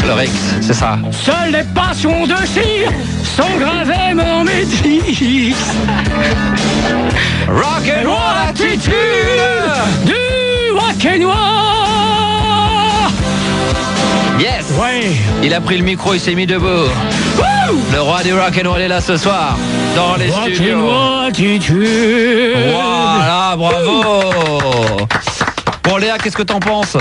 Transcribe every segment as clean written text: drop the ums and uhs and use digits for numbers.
Fleurix, c'est ça. Seules les passions de cire sont gravées mon métis. Rock and roll attitude Du Wackenois. Yes. Ouais. Il a pris le micro, il s'est mis debout. Wouh. Le roi du rock and roll est là ce soir, dans les studios. Wackenois attitude. Voilà, bravo. Bon Léa, qu'est-ce que t'en penses?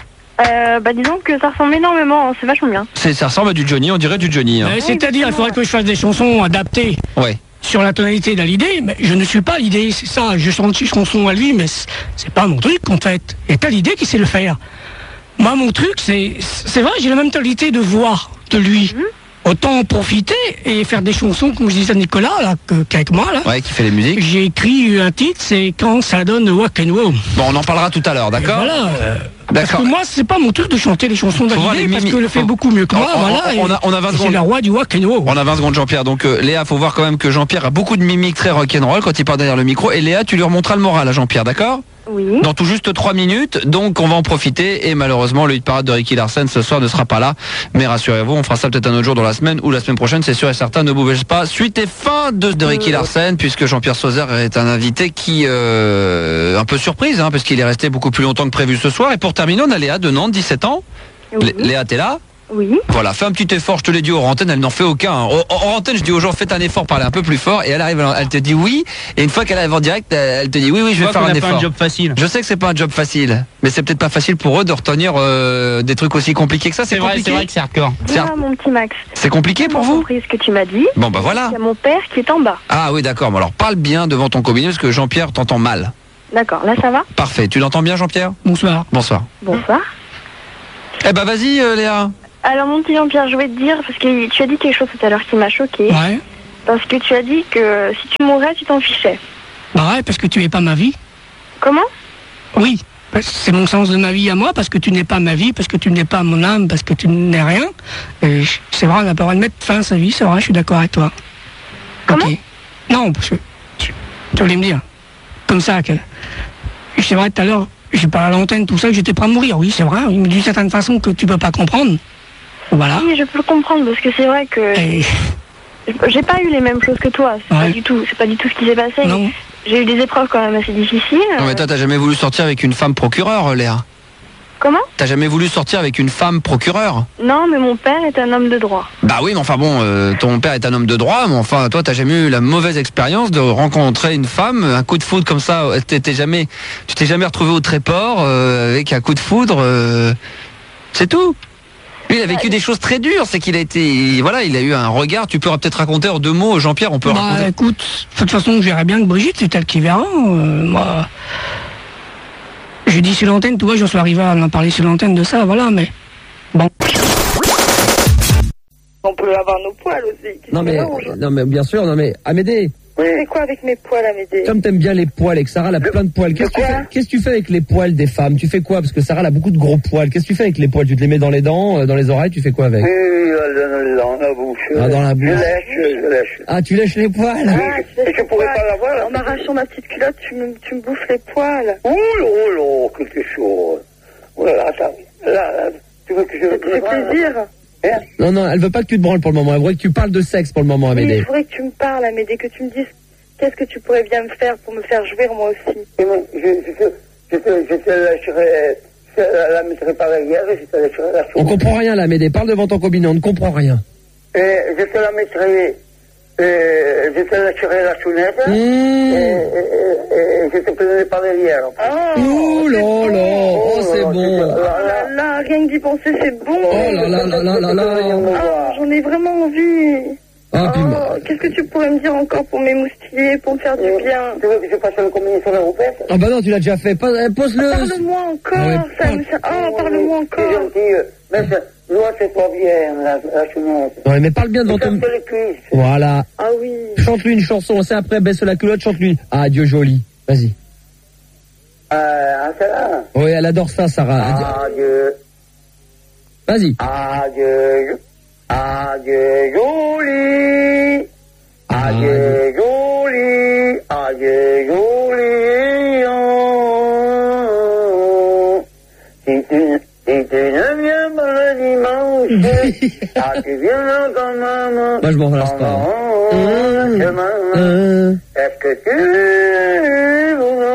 Disons que ça ressemble énormément, c'est vachement bien. Ça ressemble à du Johnny, on dirait du Johnny. Hein. C'est-à-dire, il faudrait que je fasse des chansons adaptées. Ouais. Sur la tonalité d'Hallyday, mais je ne suis pas Hallyday, c'est ça, je chante une chanson à lui, mais c'est pas mon truc en fait. Et Hallyday qui sait le faire. Moi, mon truc, c'est vrai, j'ai la même tonalité de voix de lui. Autant en profiter et faire des chansons, comme je disais à Nicolas, là, qu'avec moi, là. Ouais, qui fait les musiques. J'ai écrit un titre, c'est Quand ça donne Wackenois. Bon, on en parlera tout à l'heure, d'accord? Voilà. Parce que moi, c'est pas mon truc de chanter les chansons d'Hallyday, parce que le fait beaucoup mieux que moi, on a 20 secondes. C'est le roi du Wackenois. On a 20 secondes, Jean-Pierre. Donc, Léa, faut voir quand même que Jean-Pierre a beaucoup de mimiques très rock'n'roll quand il part derrière le micro. Et Léa, tu lui remonteras le moral à Jean-Pierre, d'accord? Oui. Dans tout juste 3 minutes, donc on va en profiter. Et malheureusement, le hit parade de Ricky Larsen ce soir ne sera pas là. Mais rassurez-vous, on fera ça peut-être un autre jour dans la semaine ou la semaine prochaine, c'est sûr et certain. Ne bougez pas. Suite et fin de Ricky Larsen, puisque Jean-Pierre Sauzère est un invité qui un peu surprise, hein, parce qu'il est resté beaucoup plus longtemps que prévu ce soir. Et pour terminer, on a Léa de Nantes, 17 ans. Oui. Léa, t'es là? Oui. Voilà, fais un petit effort, je te l'ai dit hors antenne, elle n'en fait aucun. Hors antenne, je dis aux gens, faites un effort, parlez un peu plus fort, et elle arrive, elle te dit oui, et une fois qu'elle arrive en direct, elle te dit oui, je vais faire un effort. Pas un job facile. Je sais que c'est pas un job facile, mais c'est peut-être pas facile pour eux de retenir des trucs aussi compliqués que ça, c'est compliqué. C'est vrai que c'est hardcore. Dis-moi, mon petit Max. C'est compliqué pour vous? J'ai compris ce que tu m'as dit. Bon bah voilà. Il y a mon père qui est en bas. Ah oui, d'accord, bon, alors parle bien devant ton combiné, parce que Jean-Pierre t'entend mal. D'accord, là ça va? Parfait, tu l'entends bien Jean-Pierre? Bonsoir. Bonsoir. Bonsoir. Eh ben vas-y Léa. Alors mon petit Jean-Pierre, je voulais te dire, parce que tu as dit quelque chose tout à l'heure qui m'a choqué. Ouais. Parce que tu as dit que si tu mourais, tu t'en fichais. Bah ouais, parce que tu n'es pas ma vie. Comment? Oui, c'est mon sens de ma vie à moi, parce que tu n'es pas ma vie, parce que tu n'es pas mon âme, parce que tu n'es rien. Et c'est vrai, on n'a pas le droit de mettre fin à sa vie, c'est vrai, je suis d'accord avec toi. Comment? Ok. Non, parce que tu voulais me dire, comme ça, que c'est vrai tout à l'heure, j'ai parlé à l'antenne, tout ça, que j'étais prêt à mourir, oui, c'est vrai, mais d'une certaine façon que tu peux pas comprendre. Voilà. Oui, je peux le comprendre, parce que c'est vrai que Et... j'ai pas eu les mêmes choses que toi, c'est Ouais. pas du tout ce qui s'est passé. Non. J'ai eu des épreuves quand même assez difficiles. Non mais toi t'as jamais voulu sortir avec une femme procureure Léa? Comment? T'as jamais voulu sortir avec une femme procureure? Non, mais mon père est un homme de droit. Bah oui, mais enfin bon, ton père est un homme de droit, mais enfin, toi, t'as jamais eu la mauvaise expérience de rencontrer une femme, un coup de foudre comme ça, tu t'es jamais retrouvé au Tréport avec un coup de foudre, c'est tout. Lui, il a vécu des choses très dures, c'est qu'il a été, voilà, il a eu un regard, tu peux peut-être raconter en 2 mots, Jean-Pierre, on peut raconter. Bah écoute, de toute façon, je verrai bien que Brigitte, c'est elle qui verra. Moi, j'ai dit sur l'antenne, tu vois, j'en suis arrivé à en parler sur l'antenne de ça, voilà, mais bon. On peut avoir nos poils aussi. Non mais bien sûr, non mais Amédée, Oui, mais quoi avec mes poils, Amédée? comme t'aimes bien les poils et que Sarah a plein de poils, qu'est-ce que tu fais avec les poils des femmes? Tu fais quoi? Parce que Sarah elle a beaucoup de gros poils. Qu'est-ce que tu fais avec les poils? Tu te les mets dans les dents, dans les oreilles, tu fais quoi avec? Dans la bouche. Ah, dans la bouche. Je lèche. Ah, tu lèches les poils? Et je pourrais pas l'avoir. En m'arrachant ma petite culotte, tu me bouffes les poils. Oh là, quelque chose. Oh là, attends. Là, tu veux que je... Ça te fait plaisir? Non, elle veut pas que tu te branles pour le moment. Elle voudrait que tu parles de sexe pour le moment, Oui, Amédée. il faudrait que tu me parles, Amédée, que tu me dises qu'est-ce que tu pourrais bien me faire pour me faire jouir moi aussi. Je te lâcherai... Je la mettrai par derrière et je te lâcherai la On soupe. comprend rien là, Amédée. Parle devant ton combiné, on ne comprend rien. Je te la mettrai... je te lâcherai la sounette. Et je te prendrai par derrière. Ouh là là, oh c'est bon. Là, rien que d'y penser, c'est bon. Oh là là là là là là. Ah, j'en ai vraiment envie. Ah, puis, Qu'est-ce que tu pourrais me dire encore pour m'émoustiller, pour me faire du bien? Tu veux que je fasse le combiné sur la roupette? ah bah non, tu l'as déjà fait. Pose-le. Parle-moi encore, Ah ouais, parle-moi C'est encore. gentil. Mais toi, c'est pas bien, la sounette. Ouais, mais parle bien devant ton... les cuisses. Voilà. Ah oui. Chante-lui une chanson, c'est après, baisse la culotte, chante-lui. Ah, Dieu joli. Vas-y. Celle-là. Oui, elle adore ça, Sarah. Adieu. Vas-y. Adieu. Adieu, joli. Adieu, joli. Adieu, joli. Oh. Si tu ne viens pas le dimanche, Ah, tu viens dans maman. Moi, je m'en relâche pas. Est-ce que tu